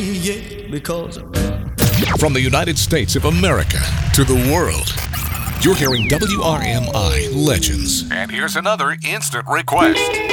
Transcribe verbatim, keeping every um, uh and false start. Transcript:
Yeah, because From the United States of America to the world, you're hearing W R M I Legends. And here's another instant request.